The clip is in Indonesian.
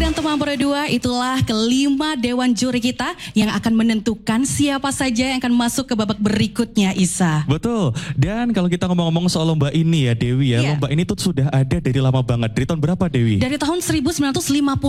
dan teman berdua, itulah kelima dewan juri kita yang akan menentukan siapa saja yang akan masuk ke babak berikutnya, Isa. Betul. Dan kalau kita ngomong-ngomong soal lomba ini ya Dewi ya, Iya. lomba ini tuh sudah ada dari lama banget. Dari tahun berapa Dewi? Dari tahun 1950.